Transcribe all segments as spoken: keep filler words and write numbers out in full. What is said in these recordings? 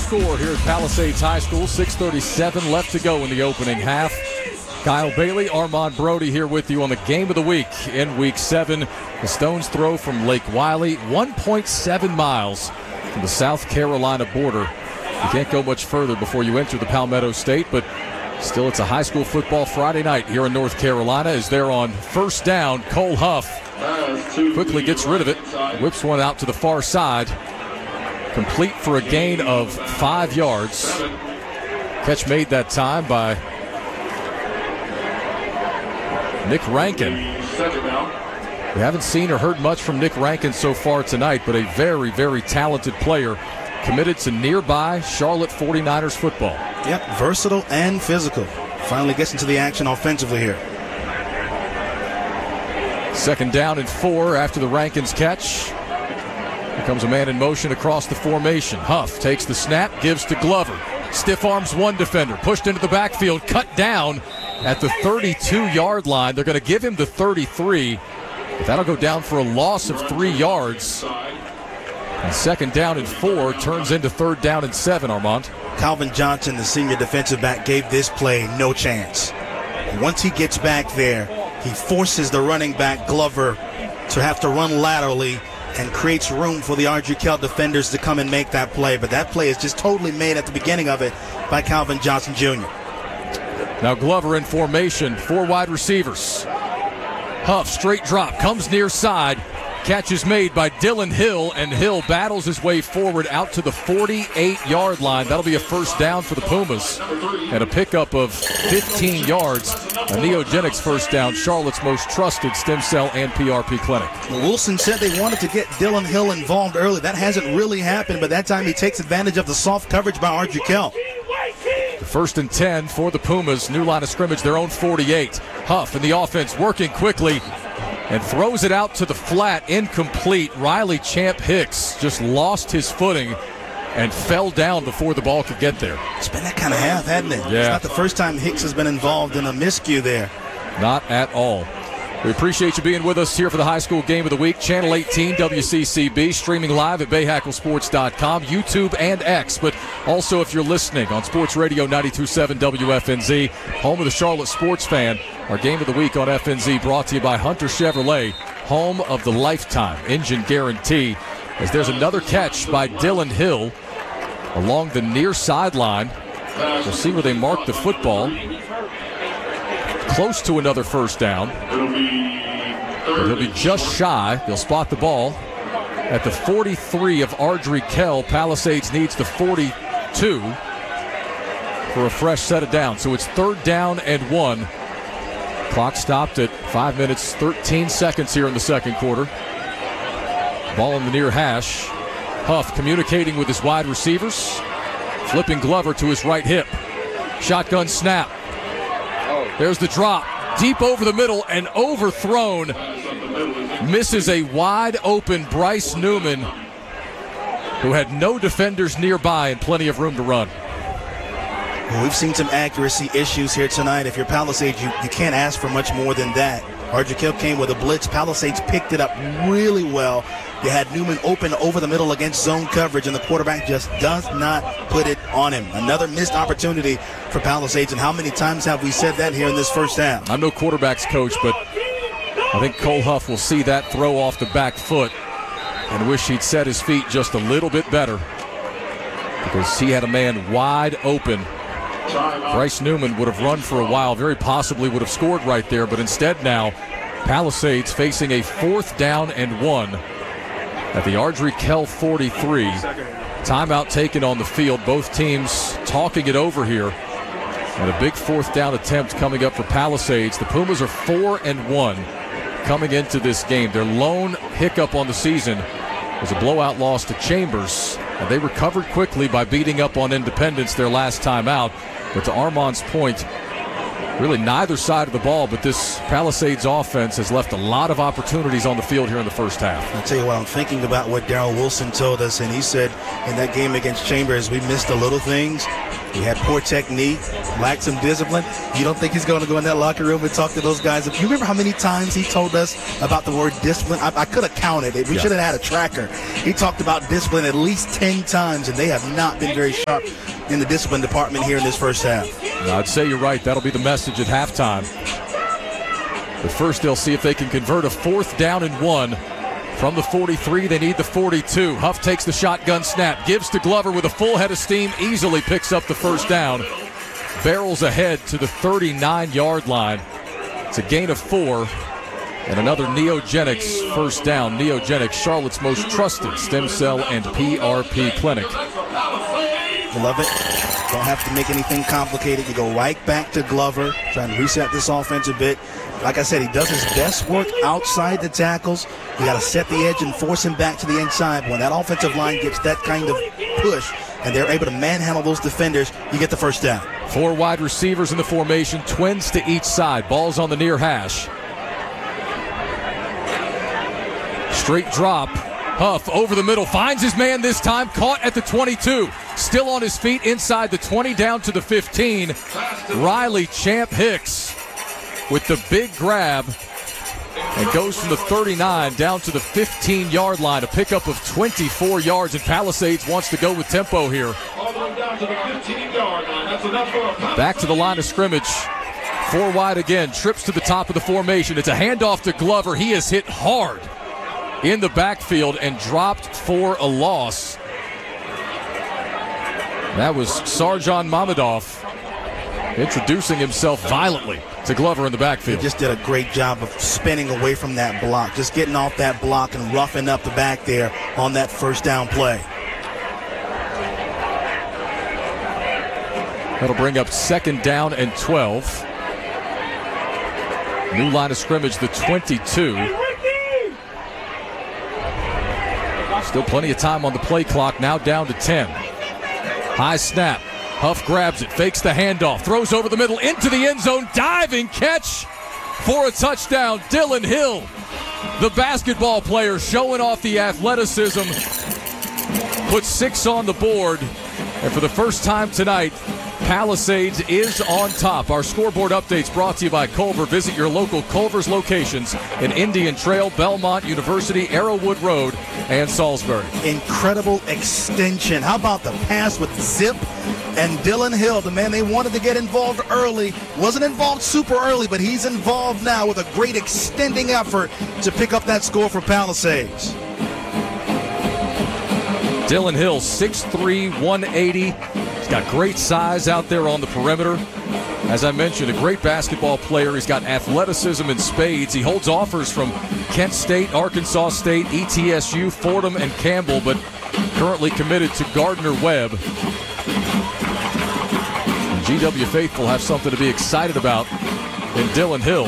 score here at Palisades High School. six thirty-seven left to go in the opening half. Kyle Bailey, Armand Brody here with you on the game of the week in week seven. The Stones throw from Lake Wiley, one point seven miles from the South Carolina border. You can't go much further before you enter the Palmetto State, but still it's a high school football Friday night here in North Carolina as they're on first down. Cole Huff quickly gets rid of it, whips one out to the far side. Complete for a gain of five yards. Catch made that time by Nick Rankin. We haven't seen or heard much from Nick Rankin so far tonight, but a very, very talented player committed to nearby Charlotte forty-niners football. Yep, versatile and physical. Finally gets into the action offensively here. Second down and four after the Rankins catch. Here comes a man in motion across the formation. Huff takes the snap, gives to Glover. Stiff arms one defender, pushed into the backfield, cut down at the thirty-two-yard line. They're going to give him the thirty-three, but that'll go down for a loss of three yards. And second down and four turns into third down and seven, Armand. Calvin Johnson, the senior defensive back, gave this play no chance. Once he gets back there, he forces the running back, Glover, to have to run laterally and creates room for the Ardrey Kell defenders to come and make that play. But that play is just totally made at the beginning of it by Calvin Johnson Junior Now Glover in formation, four wide receivers. Huff, straight drop, comes near side. Catch is made by Dylan Hill, and Hill battles his way forward out to the forty-eight-yard line. That'll be a first down for the Pumas. And a pickup of fifteen yards. A Neogenics first down, Charlotte's most trusted stem cell and P R P clinic. Well, Wilson said they wanted to get Dylan Hill involved early. That hasn't really happened, but that time he takes advantage of the soft coverage by Ardrey Kell. First and ten for the Pumas. New line of scrimmage, their own forty-eight. Huff in the offense working quickly and throws it out to the flat, incomplete. Riley Champ Hicks just lost his footing and fell down before the ball could get there. It's been that kind of half, hasn't it? Yeah. It's not the first time Hicks has been involved in a miscue there. Not at all. We appreciate you being with us here for the high school game of the week. Channel eighteen W C C B, streaming live at bay hackle sports dot com, YouTube and X. But also if you're listening on Sports Radio ninety-two point seven W F N Z, home of the Charlotte sports fan. Our game of the week on F N Z brought to you by Hunter Chevrolet, home of the lifetime engine guarantee. As there's another catch by Dylan Hill along the near sideline. We'll see where they mark the football. Close to another first down. But he'll be just shy. They'll spot the ball at the forty-three of Ardrey Kell. Palisades needs the forty-two for a fresh set of downs. So it's third down and one. Clock stopped at five minutes, thirteen seconds here in the second quarter. Ball in the near hash. Huff communicating with his wide receivers. Flipping Glover to his right hip. Shotgun snap. There's the drop. Deep over the middle and overthrown. Misses a wide open Bryce Newman, who had no defenders nearby and plenty of room to run. Well, we've seen some accuracy issues here tonight. If you're Palisades, you, you can't ask for much more than that. Ardrey Kell came with a blitz. Palisades picked it up really well. They had Newman open over the middle against zone coverage, and the quarterback just does not put it on him. Another missed opportunity for Palisades, and how many times have we said that here in this first half? I'm no quarterback's coach, but I think Cole Huff will see that throw off the back foot and wish he'd set his feet just a little bit better, because he had a man wide open. Bryce Newman would have run for a while, very possibly would have scored right there, but instead now Palisades facing a fourth down and one at the Ardrey Kell forty-three. Timeout taken on the field. Both teams talking it over here. And a big fourth down attempt coming up for Palisades. The Pumas are four and one coming into this game. Their lone hiccup on the season was a blowout loss to Chambers. And they recovered quickly by beating up on Independence their last time out. But to Armand's point, really neither side of the ball, but this Palisades offense has left a lot of opportunities on the field here in the first half. I'll tell you what, I'm thinking about what Darrell Wilson told us, and he said in that game against Chambers, we missed the little things. We had poor technique, lacked some discipline. You don't think he's going to go in that locker room and talk to those guys? You remember how many times he told us about the word discipline? I, I could have counted it. We yeah. should have had a tracker. He talked about discipline at least ten times, and they have not been very sharp in the discipline department here in this first half. I'd say you're right. That'll be the message at halftime. But first they'll see if they can convert a fourth down and one. From the forty-three, they need the forty-two. Huff takes the shotgun snap, gives to Glover with a full head of steam, easily picks up the first down. Barrels ahead to the thirty-nine-yard line. It's a gain of four. And another Neogenics first down. Neogenics, Charlotte's most trusted stem cell and P R P clinic. Love it. Don't have to make anything complicated. You go right back to Glover, trying to reset this offense a bit. Like I said, he does his best work outside the tackles. You got to set the edge and force him back to the inside. When that offensive line gets that kind of push and they're able to manhandle those defenders, you get the first down. Four wide receivers in the formation, twins to each side. Ball's on the near hash. Straight drop. Huff over the middle, finds his man this time, caught at the twenty-two. Still on his feet inside the twenty, down to the fifteen. Riley Champ Hicks with the big grab and goes from the thirty-nine down to the fifteen-yard line. A pickup of twenty-four yards, and Palisades wants to go with tempo here. Back to the line of scrimmage. Four wide again, trips to the top of the formation. It's a handoff to Glover. He is hit hard in the backfield and dropped for a loss. That was Sarjan Mamedov introducing himself violently to Glover in the backfield. He just did a great job of spinning away from that block, just getting off that block and roughing up the back there on that first down play. That'll bring up second down and twelve. New line of scrimmage, the twenty-two. Still plenty of time on the play clock, now down to ten. High snap. Huff grabs it, fakes the handoff, throws over the middle into the end zone, diving catch for a touchdown. Dylan Hill, the basketball player, showing off the athleticism, puts six on the board, and for the first time tonight, Palisades is on top. Our scoreboard updates brought to you by Culver. Visit your local Culver's locations in Indian Trail, Belmont University, Arrowwood Road, and Salisbury. Incredible extension. How about the pass with zip and Dylan Hill, the man they wanted to get involved early. Wasn't involved super early, but he's involved now with a great extending effort to pick up that score for Palisades. Dylan Hill, six three, one eighty. He's got great size out there on the perimeter. As I mentioned, a great basketball player. He's got athleticism in spades. He holds offers from Kent State, Arkansas State, E T S U, Fordham, and Campbell, but currently committed to Gardner-Webb. And G W faithful have something to be excited about in Dylan Hill.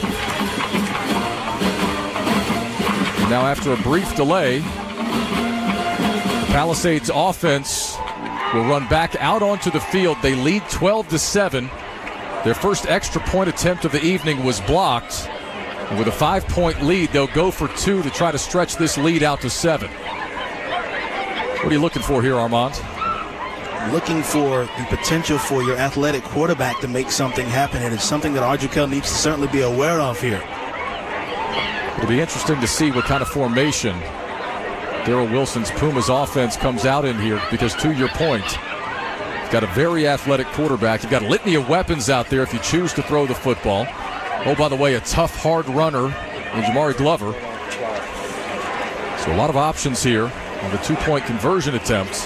And now after a brief delay, the Palisades offense will run back out onto the field. They lead twelve to seven. Their first extra point attempt of the evening was blocked. And with a five-point lead, they'll go for two to try to stretch this lead out to seven. What are you looking for here, Armand? Looking for the potential for your athletic quarterback to make something happen, and it's something that Ardrey needs to certainly be aware of here. It'll be interesting to see what kind of formation Darrell Wilson's Pumas offense comes out in here, because to your point, you've got a very athletic quarterback. You've got a litany of weapons out there if you choose to throw the football. Oh, by the way, a tough, hard runner in Jamari Glover. So a lot of options here on the two-point conversion attempts.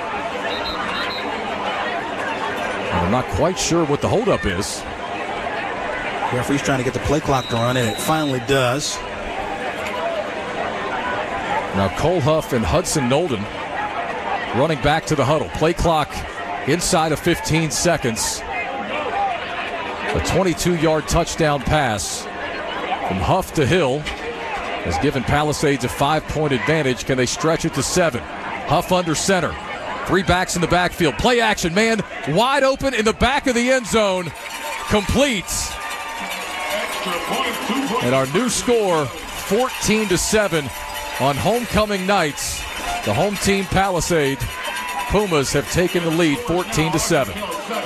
And I'm not quite sure what the holdup is. The referee's trying to get the play clock to run, and it finally does. Now Cole Huff and Hudson Nolden running back to the huddle. Play clock inside of fifteen seconds. A twenty-two-yard touchdown pass from Huff to Hill has given Palisades a five-point advantage. Can they stretch it to seven? Huff under center. Three backs in the backfield. Play action, man wide open in the back of the end zone. complete. And our new score, fourteen to seven on homecoming nights. The home team Palisade Pumas have taken the lead fourteen to seven.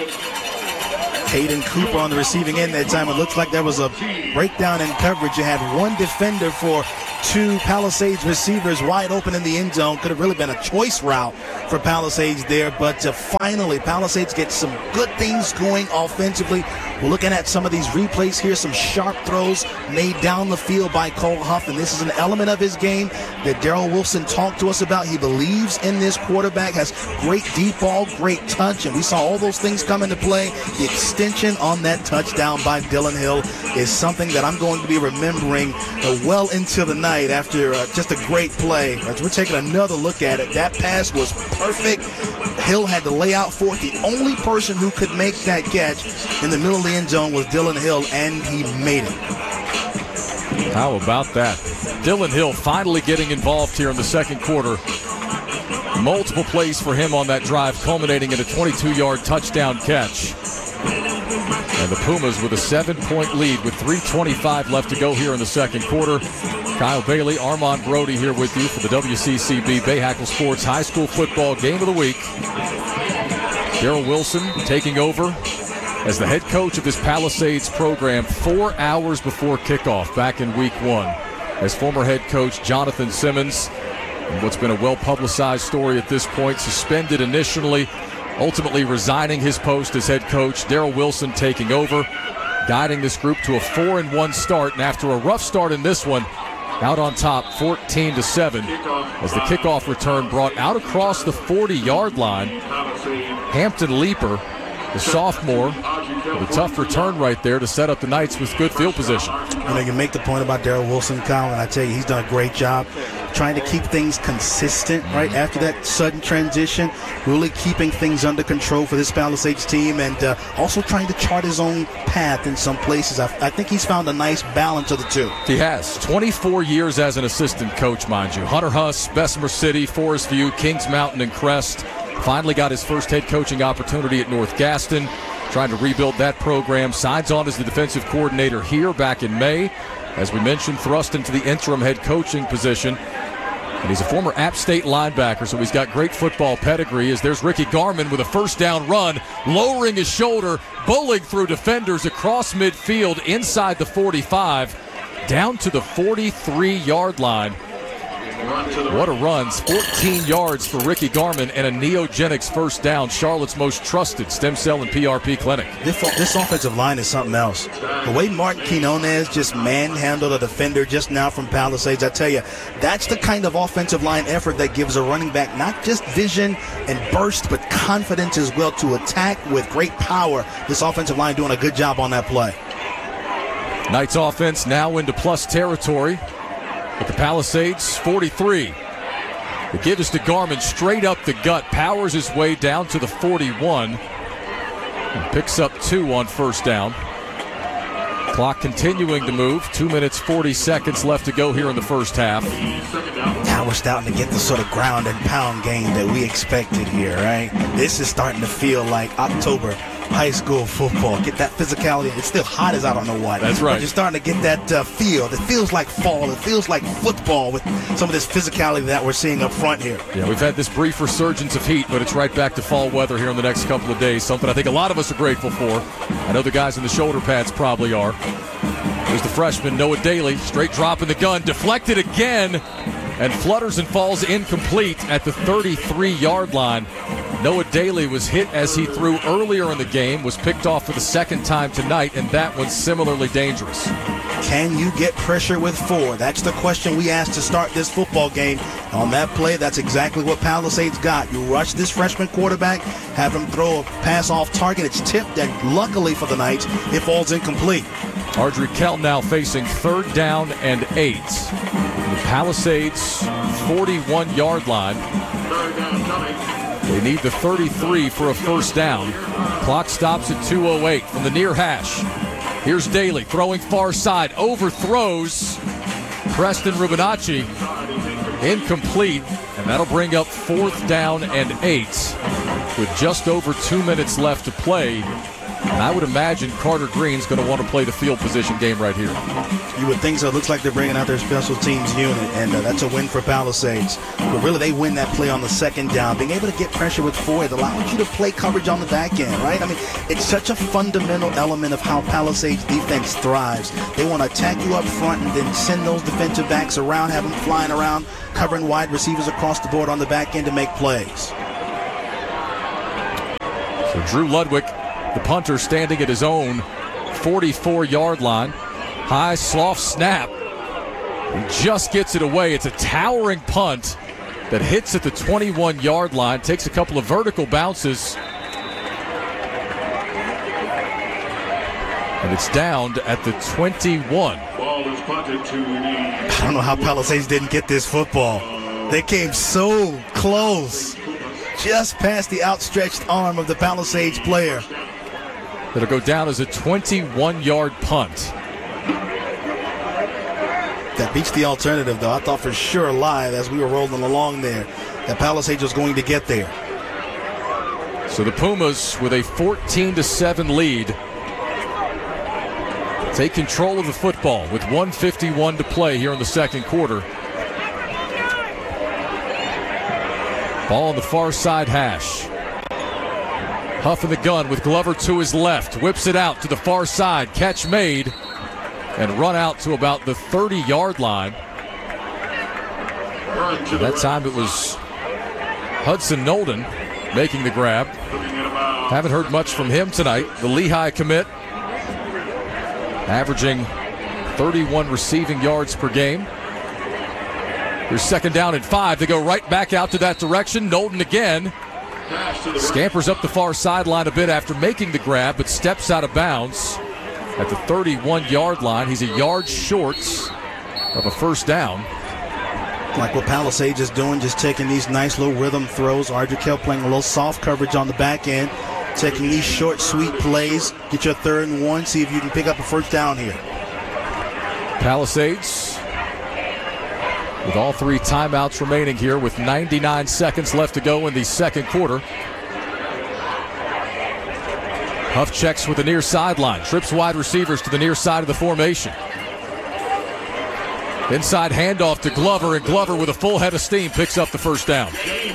Caden Cooper on the receiving end that time. It looks like there was a breakdown in coverage. You had one defender for two Palisades receivers wide open in the end zone. Could have really been a choice route for Palisades there, but uh, finally Palisades get some good things going offensively. We're looking at some of these replays here, some sharp throws made down the field by Cole Huff, and this is an element of his game that Daryl Wilson talked to us about. He believes in this quarterback, has great deep ball, great touch, and we saw all those things come into play. The extension on that touchdown by Dylan Hill is something that I'm going to be remembering uh, well into the night after uh, just a great play. As we're taking another look at it, that pass was perfect. Hill had to lay out for it. The only person who could make that catch in the middle of the end zone was Dylan Hill, and he made it. How about that? Dylan Hill finally getting involved here in the second quarter. Multiple plays for him on that drive, culminating in a twenty-two-yard touchdown catch. And the Pumas with a seven-point lead with three twenty-five left to go here in the second quarter. Kyle Bailey, Armand Brody here with you for the W C C B Bahakel Sports High School Football Game of the Week. Daryl Wilson taking over as the head coach of this Palisades program four hours before kickoff back in week one. As former head coach Jonathan Simmons, and what's been a well-publicized story at this point, suspended initially, ultimately resigning his post as head coach. Daryl Wilson taking over, guiding this group to a four and one start, and after a rough start in this one, out on top fourteen to seven as the kickoff return brought out across the forty-yard line. Hampton Leaper, the sophomore, with a tough return right there to set up the Knights with good field position. You know, you make the point about Daryl Wilson, Kyle, and I tell you, he's done a great job trying to keep things consistent right after that sudden transition, really keeping things under control for this Palisades team, and uh, also trying to chart his own path in some places. I, I think he's found a nice balance of the two. He has. twenty-four years as an assistant coach, mind you. Hunter Huss, Bessemer City, Forest View, Kings Mountain, and Crest. Finally got his first head coaching opportunity at North Gaston, trying to rebuild that program. Signs on as the defensive coordinator here back in May. As we mentioned, thrust into the interim head coaching position. And he's a former App State linebacker, so he's got great football pedigree. As there's Ricky Garman with a first down run, lowering his shoulder, bowling through defenders across midfield inside the forty-five, down to the forty-three-yard line. What a run. fourteen yards for Ricky Garman and a Neogenics first down, Charlotte's most trusted stem cell and P R P clinic. This, this offensive line is something else. The way Martin Quinones just manhandled a defender just now from Palisades, I tell you, that's the kind of offensive line effort that gives a running back not just vision and burst, but confidence as well to attack with great power. This offensive line doing a good job on that play. Knights offense now into plus territory at the Palisades forty-three. The give is to Garman straight up the gut, powers his way down to the forty-one, and picks up two on first down. Clock continuing to move. Two minutes, forty seconds left to go here in the first half. Now we're starting to get the sort of ground and pound game that we expected here, right? This is starting to feel like October high school football. Get that physicality. It's still hot as I don't know what. That's right. But you're starting to get that uh, feel. It feels like fall. It feels like football with some of this physicality that we're seeing up front here. Yeah, we've had this brief resurgence of heat, but it's right back to fall weather here in the next couple of days, something I think a lot of us are grateful for. I know the guys in the shoulder pads probably are. There's the freshman, Noah Daly, straight drop in the gun, deflected again, and flutters and falls incomplete at the thirty-three-yard line. Noah Daly was hit as he threw earlier in the game, was picked off for the second time tonight, and that one's similarly dangerous. Can you get pressure with four? That's the question we asked to start this football game. On that play, that's exactly what Palisades got. You rush this freshman quarterback, have him throw a pass off target. It's tipped, and luckily for the Knights, it falls incomplete. Ardrey Kell now facing third down and eight. The Palisades forty-one-yard line. They need the thirty-three for a first down. Clock stops at two oh eight from the near hash. Here's Daly throwing far side, overthrows Preston Rubinacci. Incomplete, and that'll bring up fourth down and eight with just over two minutes left to play And I would imagine Carter Green's going to want to play the field position game right here. You would think so. It looks like they're bringing out their special teams unit, and uh, that's a win for Palisades. But really, they win that play on the second down. Being able to get pressure with Foyd allows you to play coverage on the back end, right? I mean, it's such a fundamental element of how Palisades defense thrives. They want to attack you up front and then send those defensive backs around, have them flying around, covering wide receivers across the board on the back end to make plays. So Drew Ludwig, the punter, standing at his own forty-four-yard line. High, soft snap. He just gets it away. It's a towering punt that hits at the twenty-one-yard line, takes a couple of vertical bounces, and it's down at the twenty-one. Ball is punted to the... I don't know how Palisades didn't get this football. They came so close, just past the outstretched arm of the Palisades player. It'll go down as a twenty-one-yard punt. That beats the alternative, though. I thought for sure live as we were rolling along there that Palisades was going to get there. So the Pumas with a fourteen to seven lead take control of the football with one fifty-one to play here in the second quarter. Ball on the far side hash. Huff in the gun with Glover to his left. Whips it out to the far side. Catch made. And run out to about the thirty-yard line. That time it was Hudson Nolden making the grab. Haven't heard much from him tonight. The Lehigh commit, averaging thirty-one receiving yards per game. Here's second down and five. They go right back out to that direction. Nolden again. Scampers up the far sideline a bit after making the grab, but steps out of bounds at the thirty-one-yard line. He's a yard short of a first down. Like what Palisades is doing, just taking these nice little rhythm throws. Ardrey playing a little soft coverage on the back end, taking these short, sweet plays. Get your third and one, see if you can pick up a first down here. Palisades with all three timeouts remaining here with ninety-nine seconds left to go in the second quarter. Huff checks with the near sideline. Trips wide receivers to the near side of the formation. Inside handoff to Glover, and Glover with a full head of steam picks up the first down.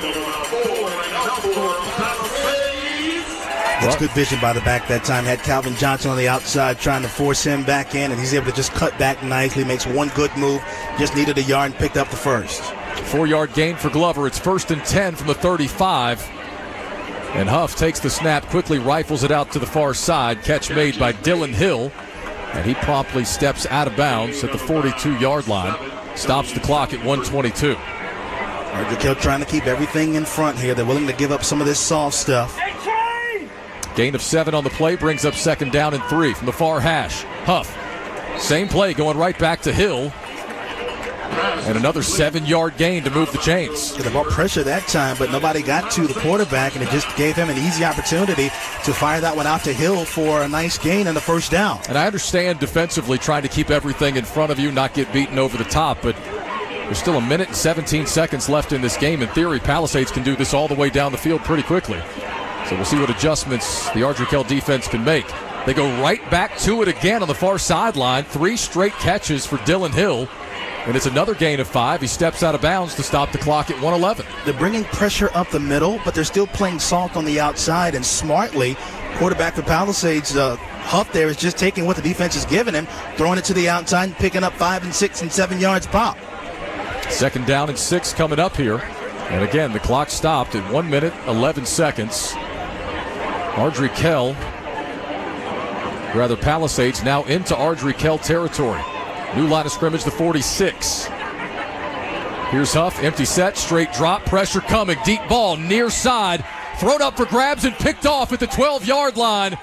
That's good vision by the back that time. Had Calvin Johnson on the outside trying to force him back in, and he's able to just cut back nicely, makes one good move, just needed a yard and picked up the first. Four-yard gain for Glover. It's first and ten from the thirty-five. And Huff takes the snap, quickly rifles it out to the far side. Catch made by Dylan Hill. And he promptly steps out of bounds at the forty-two-yard line. Stops the clock at one twenty-two. Ardrey trying to keep everything in front here. They're willing to give up some of this soft stuff. Gain of seven on the play brings up second down and three from the far hash. Huff, same play going right back to Hill. And another seven-yard gain to move the chains. They brought pressure that time, but nobody got to the quarterback, and it just gave him an easy opportunity to fire that one out to Hill for a nice gain and a first down. And I understand defensively trying to keep everything in front of you, not get beaten over the top, but there's still a minute and seventeen seconds left in this game. In theory, Palisades can do this all the way down the field pretty quickly. So we'll see what adjustments the Ardrey defense can make. They go right back to it again on the far sideline. Three straight catches for Dylan Hill. And it's another gain of five. He steps out of bounds to stop the clock at one eleven. They're bringing pressure up the middle, but they're still playing soft on the outside. And smartly, quarterback for Palisades, uh, Huff there is just taking what the defense is giving him, throwing it to the outside and picking up five and six and seven yards pop. Second down and six coming up here. And again, the clock stopped at one minute, eleven seconds. Ardrey Kell, rather Palisades, now into Ardrey Kell territory. New line of scrimmage, the forty-six. Here's Huff, empty set, straight drop, pressure coming, deep ball, near side, thrown up for grabs and picked off at the twelve-yard line.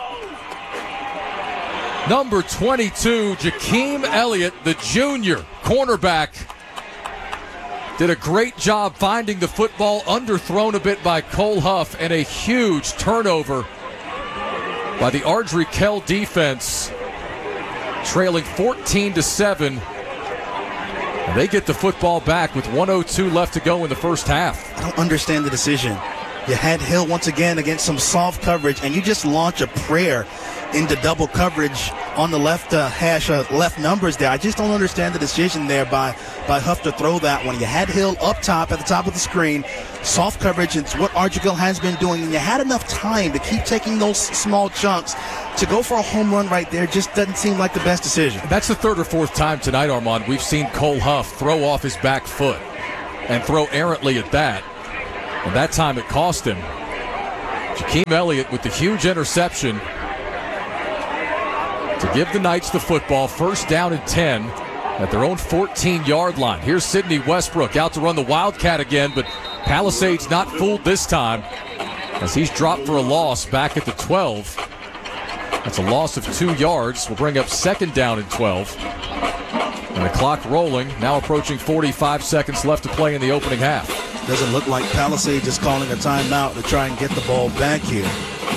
Number twenty-two, Jakeem Elliott, the junior cornerback, did a great job finding the football, underthrown a bit by Cole Huff, and a huge turnover by the Ardrey Kell defense, trailing fourteen to seven. They get the football back with one oh two left to go in the first half. I don't understand the decision. You had Hill once again against some soft coverage, and you just launch a prayer into double coverage on the left uh, hash, uh, left numbers there. I just don't understand the decision there by, by Huff to throw that one. You had Hill up top at the top of the screen. Soft coverage, it's what Argykill has been doing, and you had enough time to keep taking those small chunks. To go for a home run right there just doesn't seem like the best decision. That's the third or fourth time tonight, Armand, we've seen Cole Huff throw off his back foot and throw errantly at that. And that time it cost him. Jakeem Elliott with the huge interception to give the Knights the football. First down and ten at their own fourteen-yard line. Here's Sidney Westbrook out to run the Wildcat again, but Palisades not fooled this time as he's dropped for a loss back at the twelve. That's a loss of two yards. Will bring up second down and twelve. And the clock rolling, now approaching forty-five seconds left to play in the opening half. Doesn't look like Palisades is calling a timeout to try and get the ball back here.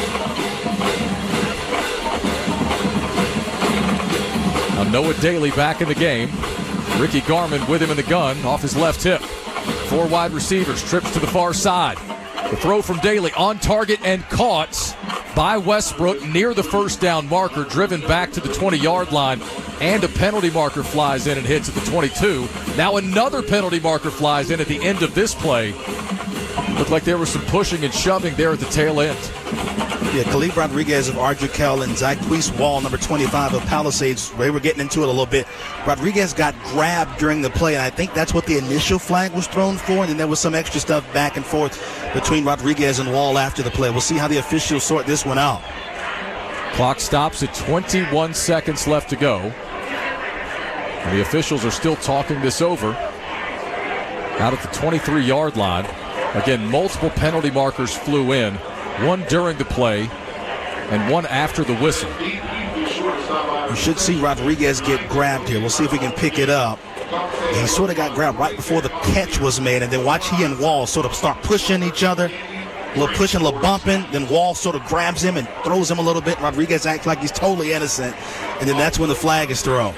Now Noah Daly back in the game. Ricky Garman with him in the gun off his left hip. Four wide receivers, trips to the far side. The throw from Daly on target and caught by Westbrook near the first down marker, driven back to the twenty-yard line, and a penalty marker flies in and hits at the twenty-two. Now another penalty marker flies in at the end of this play. Looked like there was some pushing and shoving there at the tail end. Yeah, Khalid Rodriguez of Argykill and Zyquise Wall, number twenty-five of Palisades, they were getting into it a little bit. Rodriguez got grabbed during the play, and I think that's what the initial flag was thrown for, and then there was some extra stuff back and forth between Rodriguez and Wall after the play. We'll see how the officials sort this one out. Clock stops at twenty-one seconds left to go. And the officials are still talking this over. Out at the twenty-three-yard line. Again, multiple penalty markers flew in. One during the play and one after the whistle. You should see Rodriguez get grabbed here. We'll see if we can pick it up. He sort of got grabbed right before the catch was made, and then watch he and Wall sort of start pushing each other. A little pushing, a little bumping. Then Wall sort of grabs him and throws him a little bit. Rodriguez acts like he's totally innocent, and then that's when the flag is thrown.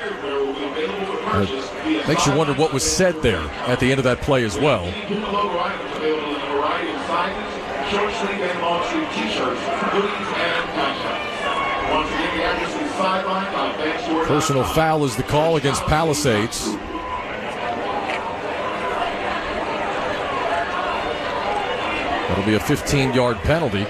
It makes you wonder what was said there at the end of that play as well. Short sleeve and long sleeve t-shirts, hoodies, and tie-shots. Once again, the address is sideline on Bank. Personal foul is the call against Palisades. That'll be a fifteen-yard penalty.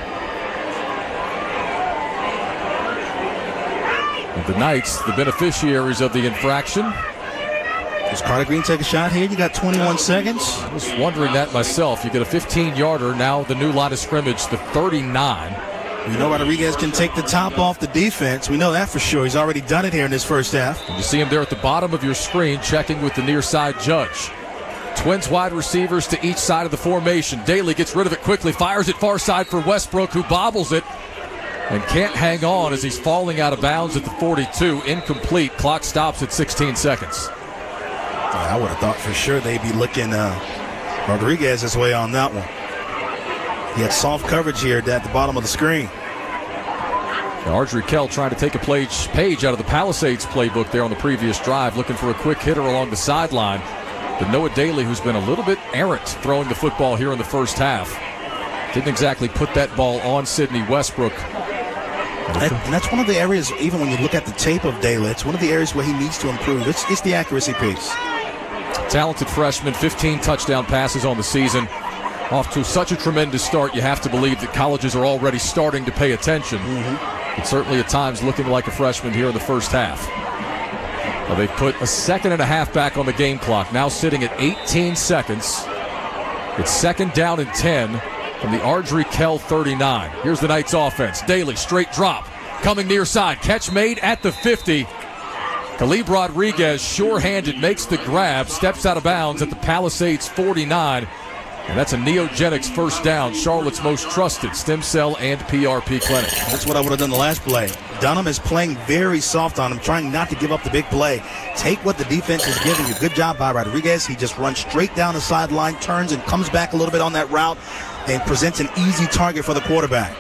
And the Knights, the beneficiaries of the infraction. Does Carter Green take a shot here? You got twenty-one seconds. I was wondering that myself. You get a fifteen-yarder, now the new line of scrimmage, the thirty-nine. You know Rodriguez can take the top off the defense. We know that for sure. He's already done it here in this first half. And you see him there at the bottom of your screen checking with the near side judge. Twins wide receivers to each side of the formation. Daly gets rid of it quickly, fires it far side for Westbrook, who bobbles it and can't hang on as he's falling out of bounds at the forty-two. Incomplete. Clock stops at sixteen seconds. I would have thought for sure they'd be looking uh, Rodriguez's way on that one. He had soft coverage here at the bottom of the screen. Argykill trying to take a page, page out of the Palisades playbook there on the previous drive, looking for a quick hitter along the sideline. But Noah Daly, who's been a little bit errant throwing the football here in the first half, didn't exactly put that ball on Sidney Westbrook. And, and that's one of the areas, even when you look at the tape of Daly, it's one of the areas where he needs to improve. It's, it's the accuracy piece. Talented freshman, fifteen touchdown passes on the season. Off to such a tremendous start, you have to believe that colleges are already starting to pay attention. Mm-hmm. It's certainly at times looking like a freshman here in the first half. Well, they've put a second and a half back on the game clock, now sitting at eighteen seconds. It's second down and ten from the Argykill thirty-nine. Here's the Knights offense. Daly, straight drop, coming near side. Catch made at the fifty. Khalid Rodriguez, sure-handed, makes the grab, steps out of bounds at the Palisades forty-nine. And that's a Neogenics first down, Charlotte's most trusted stem cell and P R P clinic. That's what I would have done the last play. Dunham is playing very soft on him, trying not to give up the big play. Take what the defense is giving you. Good job by Rodriguez. He just runs straight down the sideline, turns and comes back a little bit on that route, and presents an easy target for the quarterback.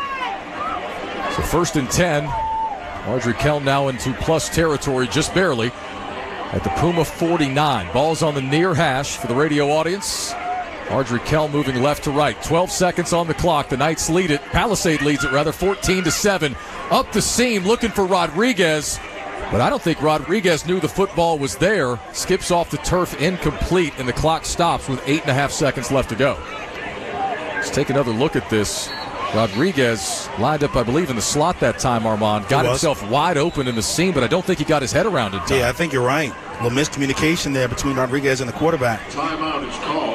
So first and ten. Argykill now into plus territory, just barely, at the Puma forty-nine. Ball's on the near hash for the radio audience. Ardrey Kell moving left to right. twelve seconds on the clock. The Knights lead it. Palisade leads it, rather, fourteen to seven. Up the seam, looking for Rodriguez. But I don't think Rodriguez knew the football was there. Skips off the turf, incomplete, and the clock stops with eight and a half seconds left to go. Let's take another look at this. Rodriguez lined up, I believe, in the slot that time, Armand. Got himself wide open in the seam, but I don't think he got his head around it. Yeah, I think you're right. A little miscommunication there between Rodriguez and the quarterback. Timeout is called.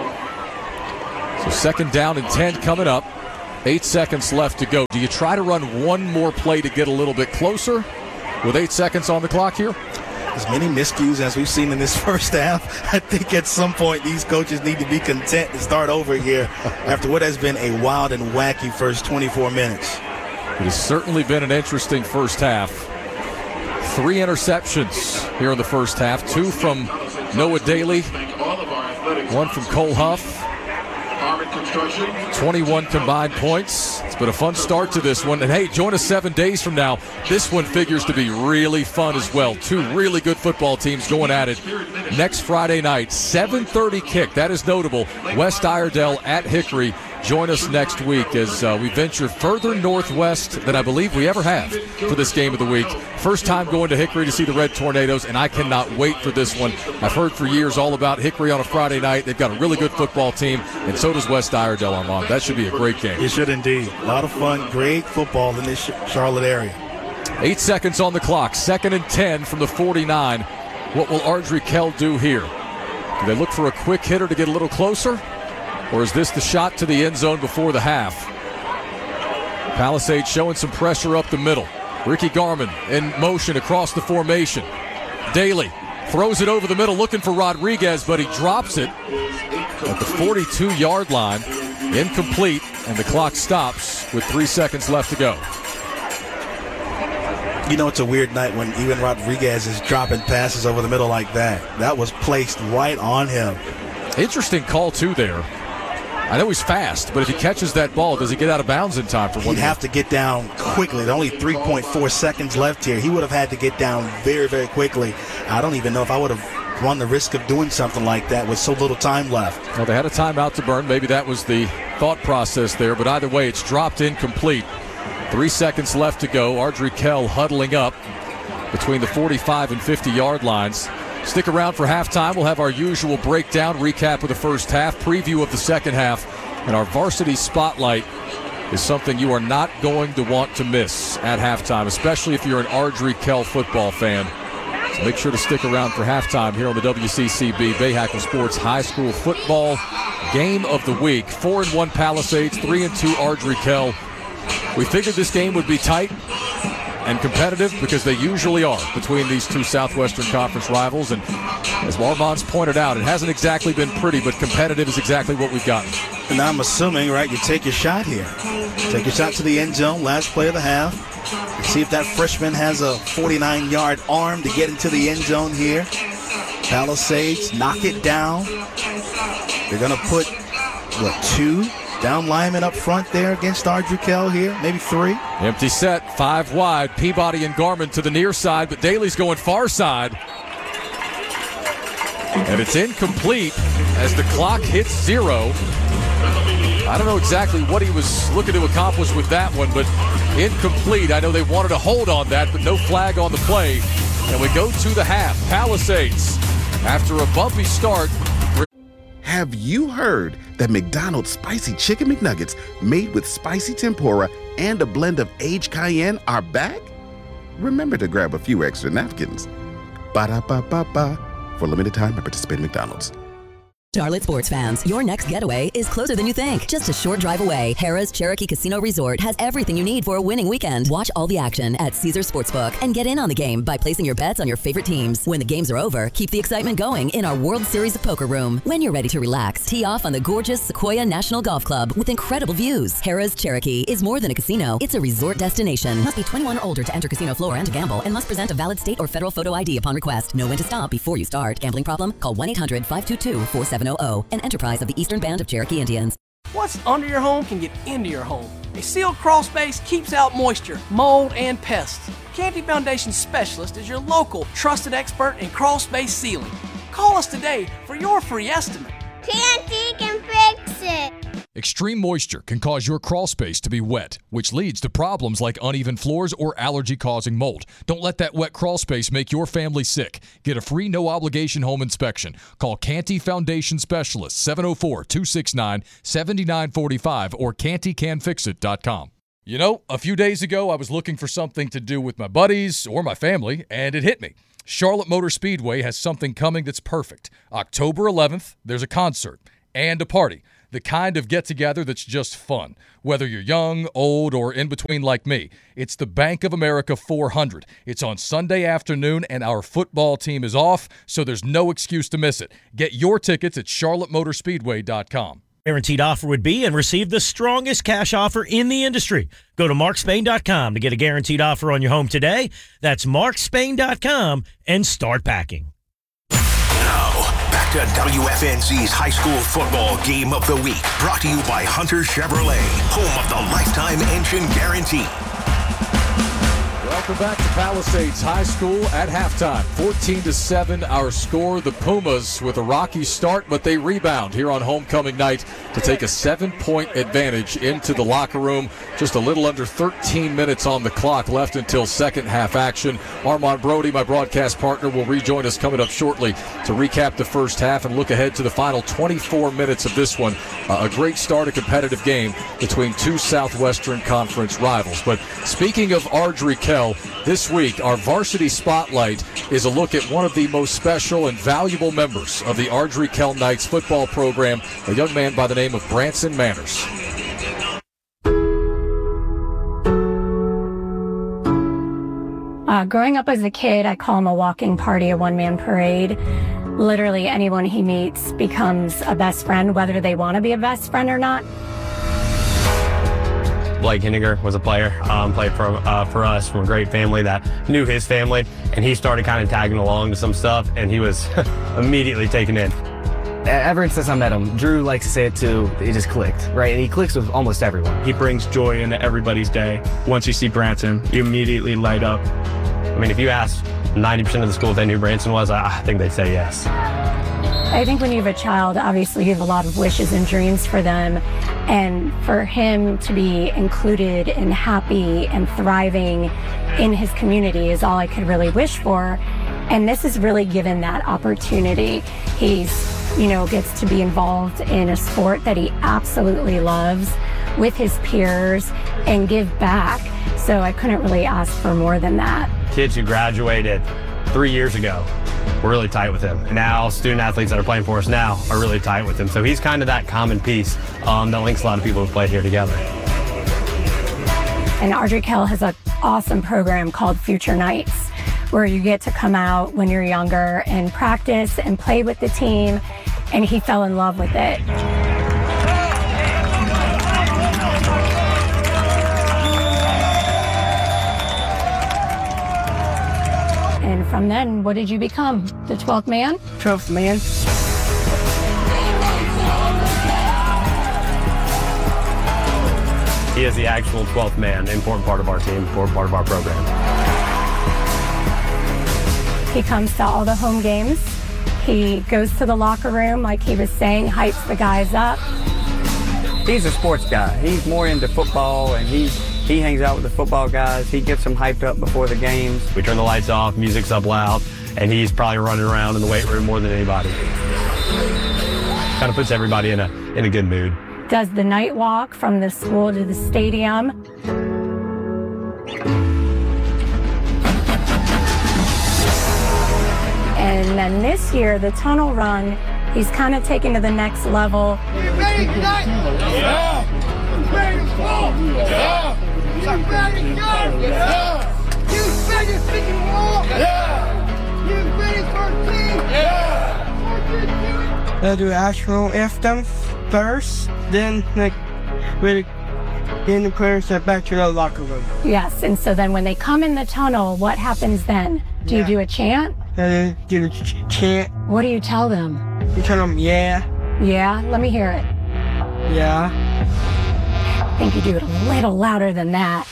So second down and ten coming up. Eight seconds left to go. Do you try to run one more play to get a little bit closer with eight seconds on the clock here? As many miscues as we've seen in this first half, I think at some point these coaches need to be content to start over here after what has been a wild and wacky first twenty-four minutes. It has certainly been an interesting first half. Three interceptions here in the first half. Two from Noah Daly, one from Cole Huff. twenty-one combined points. It's been a fun start to this one. And hey, join us seven days from now. This one figures to be really fun as well. Two really good football teams going at it next Friday night. seven thirty kick. That is notable. West Iredell at Hickory. Join us next week as uh, we venture further northwest than I believe we ever have for this game of the week. First time going to Hickory to see the Red Tornadoes, and I cannot wait for this one. I've heard for years all about Hickory on a Friday night. They've got a really good football team, and so does West Iredell, Armand. That should be a great game. It should indeed. A lot of fun, great football in this Charlotte area. Eight seconds on the clock, second and ten from the forty-nine. What will Ardrey Kell do here? Do they look for a quick hitter to get a little closer? Or is this the shot to the end zone before the half? Palisade showing some pressure up the middle. Ricky Garman in motion across the formation. Daly throws it over the middle looking for Rodriguez, but he drops it at the forty-two-yard line. Incomplete, and the clock stops with three seconds left to go. You know, it's a weird night when even Rodriguez is dropping passes over the middle like that. That was placed right on him. Interesting call, too, there. I know he's fast, but if he catches that ball, does he get out of bounds in time for one? He'd have to get down quickly. There's only three point four seconds left here. He would have had to get down very, very quickly. I don't even know if I would have run the risk of doing something like that with so little time left. Well, they had a timeout to burn. Maybe that was the thought process there, but either way, it's dropped incomplete. Three seconds left to go. Ardrey Kell huddling up between the forty-five and fifty-yard lines. Stick around for halftime. We'll have our usual breakdown, recap of the first half, preview of the second half, and our varsity spotlight is something you are not going to want to miss at halftime, especially if you're an Ardrey Kell football fan. So make sure to stick around for halftime here on the W C C B Bahakel Sports High School Football Game of the Week. Four and one Palisades, three and two Ardrey Kell. We figured this game would be tight and competitive because they usually are between these two Southwestern Conference rivals. And as Armand's pointed out, it hasn't exactly been pretty, but competitive is exactly what we've gotten. And I'm assuming, right, you take your shot here. Take your shot to the end zone, last play of the half. See if that freshman has a forty-nine-yard arm to get into the end zone here. Palisades knock it down. They're going to put, what, two down linemen up front there against Ardrey Kell here, maybe three. Empty set, five wide. Peabody and Garman to the near side, but Daly's going far side. And it's incomplete as the clock hits zero. I don't know exactly what he was looking to accomplish with that one, but incomplete. I know they wanted to hold on that, but no flag on the play. And we go to the half. Palisades, after a bumpy start. Have you heard that McDonald's Spicy Chicken McNuggets, made with spicy tempura and a blend of aged cayenne, are back? Remember to grab a few extra napkins. Ba-da-ba-ba-ba. For limited time at participating McDonald's. Charlotte sports fans, your next getaway is closer than you think. Just a short drive away, Harrah's Cherokee Casino Resort has everything you need for a winning weekend. Watch all the action at Caesars Sportsbook and get in on the game by placing your bets on your favorite teams. When the games are over, keep the excitement going in our World Series of Poker room. When you're ready to relax, tee off on the gorgeous Sequoia National Golf Club with incredible views. Harrah's Cherokee is more than a casino, it's a resort destination. Must be twenty-one or older to enter casino floor and to gamble, and must present a valid state or federal photo I D upon request. Know when to stop before you start. Gambling problem? Call one eight hundred five two two four seven zero zero. An enterprise of the Eastern Band of Cherokee Indians. What's under your home can get into your home. A sealed crawl space keeps out moisture, mold, and pests. Canty Foundation Specialist is your local trusted expert in crawl space sealing. Call us today for your free estimate. Canty can fix it. Extreme moisture can cause your crawl space to be wet, which leads to problems like uneven floors or allergy-causing mold. Don't let that wet crawl space make your family sick. Get a free no-obligation home inspection. Call Canty Foundation Specialist, seven oh four, two six nine, seven nine four five or canty can fix it dot com. You know, a few days ago, I was looking for something to do with my buddies or my family, and it hit me. Charlotte Motor Speedway has something coming that's perfect. October eleventh, there's a concert and a party. The kind of get-together that's just fun. Whether you're young, old, or in between like me, it's the Bank of America four hundred. It's on Sunday afternoon, and our football team is off, so there's no excuse to miss it. Get your tickets at charlotte motor speedway dot com. Guaranteed offer would be and receive the strongest cash offer in the industry. Go to mark spain dot com to get a guaranteed offer on your home today. That's mark spain dot com and start packing. Now, back to W F N Z's High School Football Game of the Week. Brought to you by Hunter Chevrolet, home of the Lifetime Engine Guarantee. Welcome back to Palisades High School at halftime. fourteen to seven our score. The Pumas with a rocky start, but they rebound here on homecoming night to take a seven-point advantage into the locker room. Just a little under thirteen minutes on the clock left until second half action. Armand Brody, my broadcast partner, will rejoin us coming up shortly to recap the first half and look ahead to the final twenty-four minutes of this one. Uh, a great start, a competitive game between two Southwestern Conference rivals. But speaking of Ardrey Kell, this week, our varsity spotlight is a look at one of the most special and valuable members of the Ardrey Kell Knights football program, a young man by the name of Branson Manners. Uh, growing up as a kid, I call him a walking party, a one-man parade. Literally anyone he meets becomes a best friend, whether they want to be a best friend or not. Blake Henniger was a player, um, played for uh, for us from a great family that knew his family, and he started kind of tagging along to some stuff, and he was immediately taken in. Ever since I met him, Drew likes to say it too, it just clicked, right? And he clicks with almost everyone. He brings joy into everybody's day. Once you see Branson, you immediately light up. I mean, if you asked ninety percent of the school if they knew Branson was, I think they'd say yes. I think when you have a child, obviously you have a lot of wishes and dreams for them. And for him to be included and happy and thriving in his community is all I could really wish for. And this is really given that opportunity. He's, you know, gets to be involved in a sport that he absolutely loves with his peers and give back. So I couldn't really ask for more than that. Kids who graduated three years ago, we're really tight with him. Now, student athletes that are playing for us now are really tight with him. So he's kind of that common piece um, that links a lot of people who played here together. And Ardrey Kell has an awesome program called Future Knights, where you get to come out when you're younger and practice and play with the team, and he fell in love with it. And from then, what did you become? The twelfth man? twelfth man. He is the actual twelfth man, important part of our team, important part of our program. He comes to all the home games. He goes to the locker room, like he was saying, hypes the guys up. He's a sports guy. He's more into football, and he he hangs out with the football guys. He gets them hyped up before the games. We turn the lights off, music's up loud, and he's probably running around in the weight room more than anybody. Kind of puts everybody in a in a good mood. Does the night walk from the school to the stadium. And then this year, the tunnel run, he's kind of taken to the next level. You ready tonight? Yeah. You ready to go? Yeah. You ready to go? Yeah. You ready to speak in war? Yeah. You ready for a team? Yeah. They'll do actual anthem first, then like really then the players head back to the locker room. Yes, and so then when they come in the tunnel, what happens then? Do yeah. you do a chant? And then do a ch- chant. What do you tell them? You tell them, yeah. Yeah? Let me hear it. Yeah. I think you do it a little louder than that.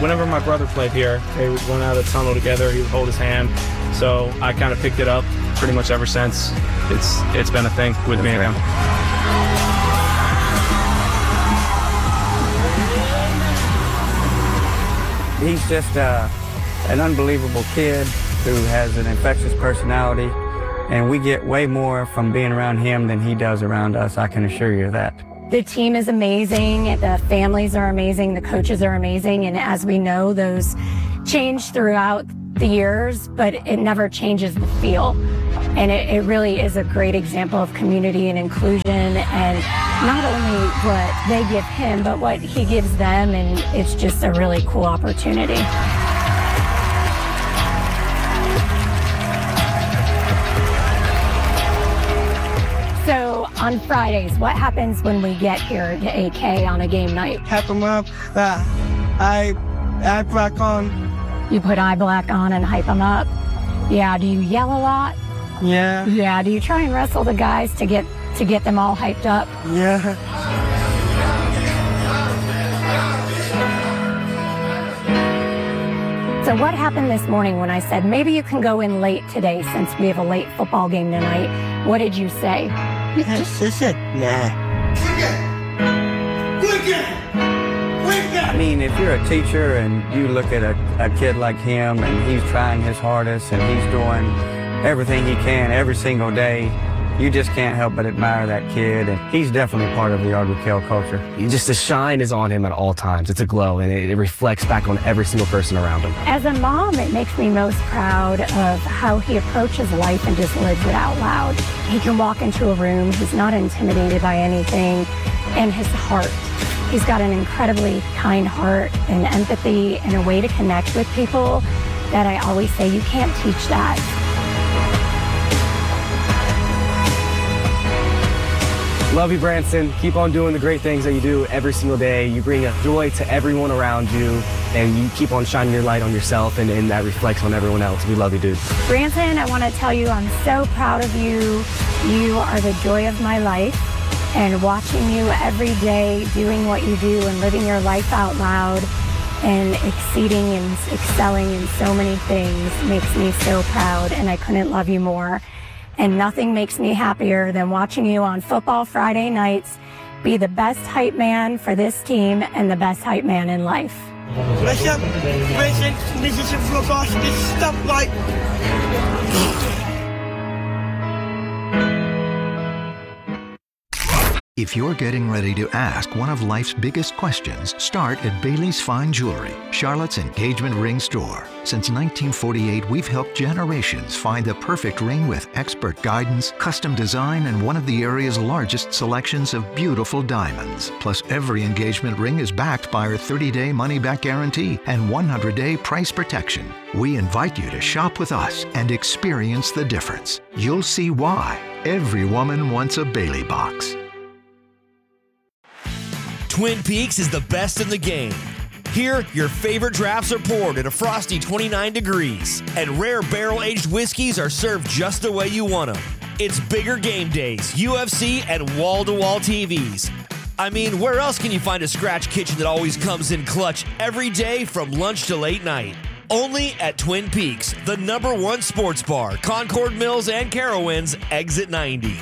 whenever my brother played here, they would run out of the tunnel together. He would hold his hand. So I kind of picked it up pretty much ever since. It's it's been a thing with me and him. He's just uh, an unbelievable kid who has an infectious personality, and we get way more from being around him than he does around us, I can assure you of that. The team is amazing, the families are amazing, the coaches are amazing, and as we know, those change throughout the years, but it never changes the feel. And it, it really is a great example of community and inclusion, and not only what they give him, but what he gives them, and it's just a really cool opportunity. So on Fridays, what happens when we get here to A K on a game night? Hype them up. Uh, I, I black on. You put eye black on and hype them up? Yeah, do you yell a lot? Yeah. Yeah, do you try and wrestle the guys to get to get them all hyped up? Yeah. So what happened this morning when I said, maybe you can go in late today since we have a late football game tonight? What did you say? I said, nah. I mean, if you're a teacher and you look at a, a kid like him and he's trying his hardest and he's doing everything he can every single day, you just can't help but admire that kid, and he's definitely part of the Ardrey-Kell culture. Just the shine is on him at all times. It's a glow, and it, it reflects back on every single person around him. As a mom, it makes me most proud of how he approaches life and just lives it out loud. He can walk into a room, he's not intimidated by anything, and his heart. He's got an incredibly kind heart and empathy and a way to connect with people that I always say you can't teach that. Love you, Branson. Keep on doing the great things that you do every single day. You bring a joy to everyone around you, and you keep on shining your light on yourself, and, and that reflects on everyone else. We love you, dude. Branson, I want to tell you I'm so proud of you. You are the joy of my life, and watching you every day doing what you do and living your life out loud and exceeding and excelling in so many things makes me so proud, and I couldn't love you more. And nothing makes me happier than watching you on Football Friday nights be the best hype man for this team and the best hype man in life. What's up, Vincent? This is football. This is stuff like... If you're getting ready to ask one of life's biggest questions, start at Bailey's Fine Jewelry, Charlotte's engagement ring store. Since nineteen forty-eight, we've helped generations find the perfect ring with expert guidance, custom design, and one of the area's largest selections of beautiful diamonds. Plus, every engagement ring is backed by our thirty-day money-back guarantee and one hundred day price protection. We invite you to shop with us and experience the difference. You'll see why every woman wants a Bailey box. Twin Peaks is the best in the game. Here, your favorite drafts are poured at a frosty twenty-nine degrees, and rare barrel-aged whiskeys are served just the way you want them. It's bigger game days, U F C, and wall-to-wall T Vs. I mean, where else can you find a scratch kitchen that always comes in clutch every day from lunch to late night? Only at Twin Peaks, the number one sports bar, Concord Mills and Carowinds, exit ninety.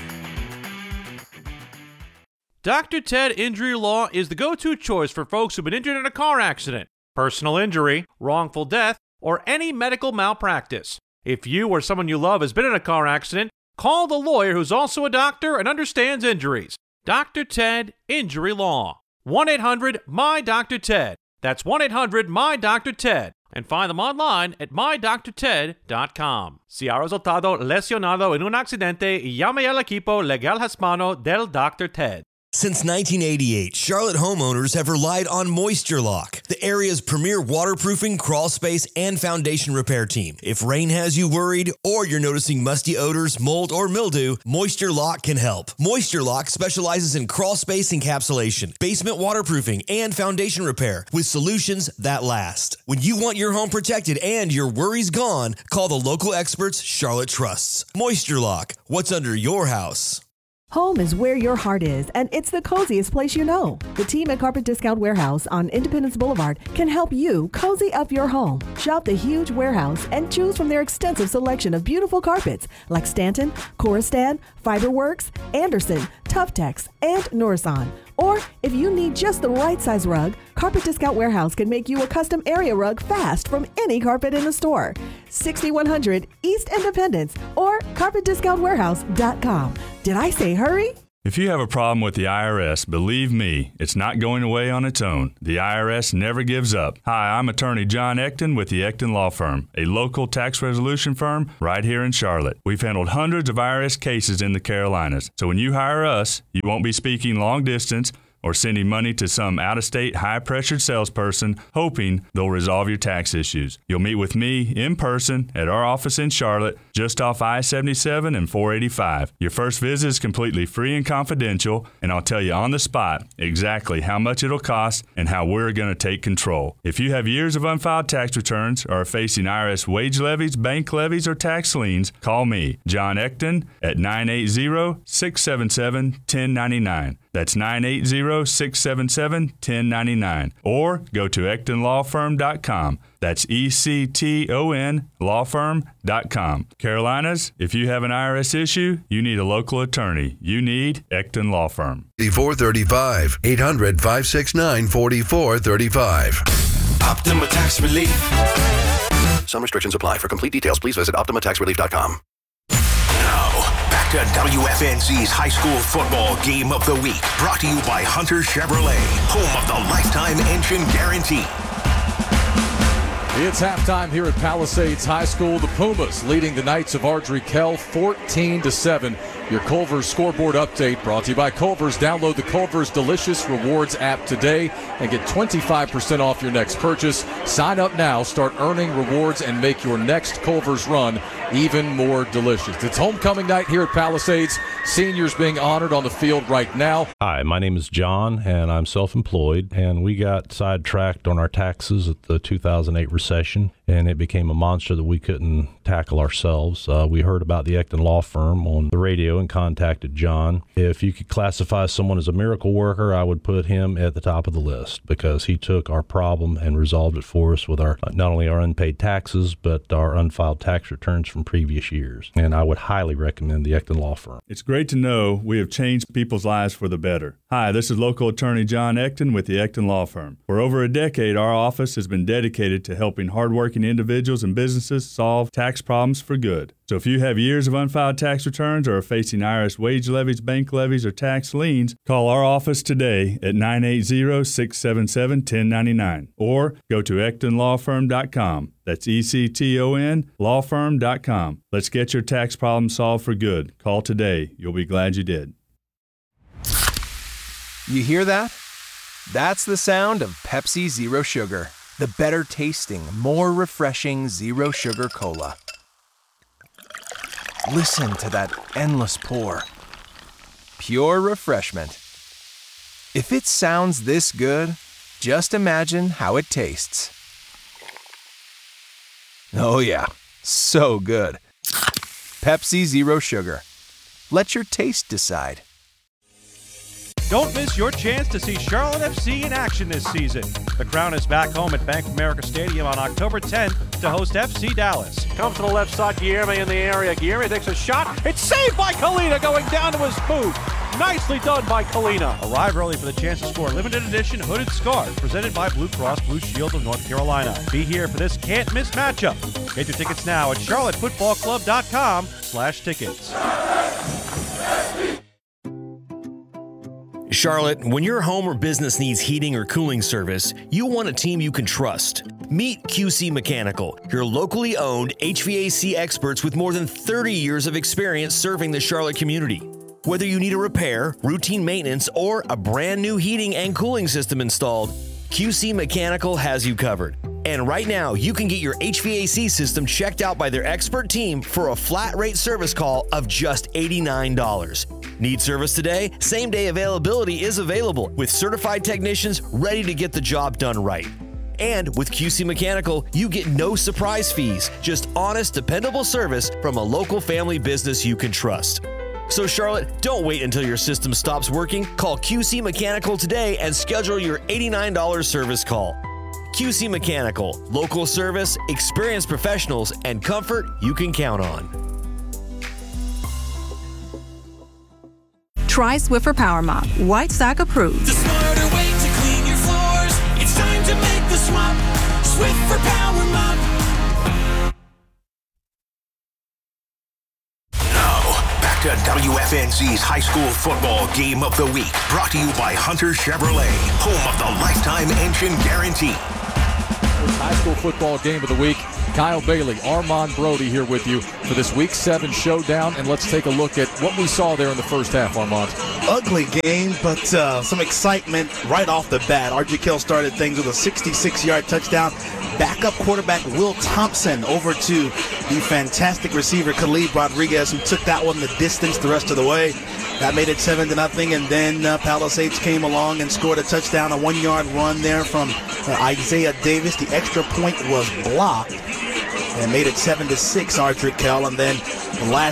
Doctor Ted Injury Law is the go-to choice for folks who've been injured in a car accident, personal injury, wrongful death, or any medical malpractice. If you or someone you love has been in a car accident, call the lawyer who's also a doctor and understands injuries. Doctor Ted Injury Law. one eight hundred M Y D R Ted. That's one eight hundred M Y D R Ted. And find them online at my doctor ted dot com. Si ha resultado lesionado en un accidente, llame al equipo legal hispano del Doctor Ted. Since nineteen eighty-eight, Charlotte homeowners have relied on Moisture Lock, the area's premier waterproofing, crawl space, and foundation repair team. If rain has you worried or you're noticing musty odors, mold, or mildew, Moisture Lock can help. Moisture Lock specializes in crawl space encapsulation, basement waterproofing, and foundation repair with solutions that last. When you want your home protected and your worries gone, call the local experts Charlotte trusts. Moisture Lock, what's under your house? Home is where your heart is, and it's the coziest place you know. The team at Carpet Discount Warehouse on Independence Boulevard can help you cozy up your home. Shop the huge warehouse and choose from their extensive selection of beautiful carpets like Stanton, Coristan, Fiberworks, Anderson, Tuftex, and Norison. Or if you need just the right size rug, Carpet Discount Warehouse can make you a custom area rug fast from any carpet in the store. sixty-one hundred East Independence or carpet discount warehouse dot com. Did I say hurry? If you have a problem with the I R S, believe me, it's not going away on its own. The I R S never gives up. Hi, I'm attorney John Ecton with the Ecton Law Firm, a local tax resolution firm right here in Charlotte. We've handled hundreds of I R S cases in the Carolinas. So when you hire us, you won't be speaking long distance or sending money to some out-of-state, high-pressured salesperson hoping they'll resolve your tax issues. You'll meet with me in person at our office in Charlotte, just off I seventy-seven and four eighty-five. Your first visit is completely free and confidential, and I'll tell you on the spot exactly how much it'll cost and how we're going to take control. If you have years of unfiled tax returns or are facing I R S wage levies, bank levies, or tax liens, call me, John Ecton, at nine eight zero, six seven seven, one zero nine nine. That's nine eight zero, six seven seven, one zero nine nine. Or go to ecton law firm dot com. That's E C T O N law firm dot com. Carolinas, if you have an I R S issue, you need a local attorney. You need Ecton Law Firm. four thirty-five, eight hundred, five six nine, four four three five. Optima Tax Relief. Some restrictions apply. For complete details, please visit optima tax relief dot com. Back to W F N Z's High School Football Game of the Week. Brought to you by Hunter Chevrolet, home of the Lifetime Engine Guarantee. It's halftime here at Palisades High School. The Pumas leading the Knights of Ardrey-Kell fourteen to seven. Your Culver's scoreboard update brought to you by Culver's. Download the Culver's Delicious Rewards app today and get twenty-five percent off your next purchase. Sign up now, start earning rewards, and make your next Culver's run even more delicious. It's homecoming night here at Palisades. Seniors being honored on the field right now. Hi, my name is John, and I'm self-employed, and we got sidetracked on our taxes at the two thousand eight recession, and it became a monster that we couldn't tackle ourselves. Uh, we heard about the Ecton Law Firm on the radio and contacted John. If you could classify someone as a miracle worker, I would put him at the top of the list because he took our problem and resolved it for us with our not only our unpaid taxes, but our unfiled tax returns from previous years. And I would highly recommend the Ecton Law Firm. It's great to know we have changed people's lives for the better. Hi, this is local attorney John Ecton with the Ecton Law Firm. For over a decade, our office has been dedicated to helping hardworking individuals and businesses solve tax problems for good. So if you have years of unfiled tax returns or are facing I R S wage levies, bank levies, or tax liens, call our office today at nine eight zero, six seven seven, one zero nine nine or go to ecton law firm dot com. That's E C T O N law firm dot com. Let's get your tax problem solved for good. Call today. You'll be glad you did. You hear that? That's the sound of Pepsi Zero Sugar, the better tasting, more refreshing zero sugar cola. Listen to that endless pour. Pure refreshment. If it sounds this good, just imagine how it tastes. Oh yeah, so good. Pepsi Zero Sugar. Let your taste decide. Don't miss your chance to see Charlotte F C in action this season. The Crown is back home at Bank of America Stadium on October tenth to host F C Dallas. Comes to the left side, Guillermo in the area. Guillermo takes a shot. It's saved by Kalina going down to his boot. Nicely done by Kalina. Arrive early for the chance to score limited edition hooded scarves presented by Blue Cross Blue Shield of North Carolina. Be here for this can't-miss matchup. Get your tickets now at charlotte football club dot com slash tickets. Charlotte, when your home or business needs heating or cooling service, you want a team you can trust. Meet Q C Mechanical, your locally owned H V A C experts with more than thirty years of experience serving the Charlotte community. Whether you need a repair, routine maintenance, or a brand new heating and cooling system installed, Q C Mechanical has you covered. And right now, you can get your H V A C system checked out by their expert team for a flat rate service call of just eighty-nine dollars. Need service today? Same day availability is available with certified technicians ready to get the job done right. And with Q C Mechanical, you get no surprise fees, just honest, dependable service from a local family business you can trust. So Charlotte, don't wait until your system stops working. Call Q C Mechanical today and schedule your eighty-nine dollars service call. Q C Mechanical, local service, experienced professionals, and comfort you can count on. Try Swiffer Power Mop, White Sock approved. The smarter way to clean your floors. It's time to make the swap. Swiffer Power Mop. To W F N Z's High School Football Game of the Week, brought to you by Hunter Chevrolet, home of the Lifetime Engine Guarantee. High School Football Game of the Week. Kyle Bailey, Armand Brody here with you for this Week seven showdown, and let's take a look at what we saw there in the first half, Armand. Ugly game, but uh, some excitement right off the bat. R G Kell started things with a sixty-six-yard touchdown. Backup quarterback Will Thompson over to the fantastic receiver Khalid Rodriguez, who took that one the distance the rest of the way. That made it seven to nothing, and then uh, Palisades came along and scored a touchdown, a one-yard run there from uh, Isaiah Davis. The extra point was blocked and made it seven to six, R G Kell, and then the last